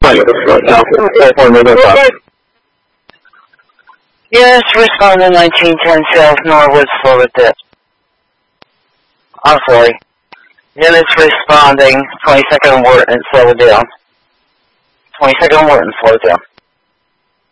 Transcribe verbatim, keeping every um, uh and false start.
Yes, responding nineteen ten South Norwood, Florida Dip. I'm sorry. Units responding, twenty-second Wharton, slow it down. twenty-second Wharton, slow it down.